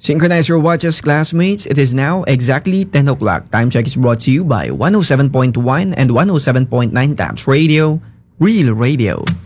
Synchronize your watches, classmates. It is now exactly 10 o'clock. Time check is brought to you by 107.1 and 107.9 Caps Radio, Real Radio.